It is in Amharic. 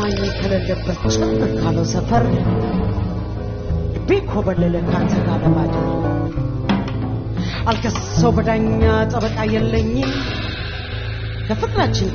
አማኝ ከሌለበት ጭምር ካለው ሰፈር ቢኮበለለ ካንተ ጋር ለማደር አልከሰው በዳኛ ጠበቃ የለኝም ከፍቅራችን